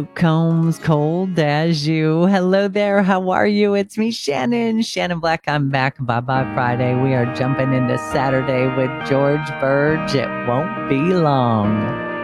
Combs, cold as you. Hello there. How are you? It's me, Shannon Black. I'm back. Bye bye Friday. We are jumping into Saturday with George Burge. It won't be long.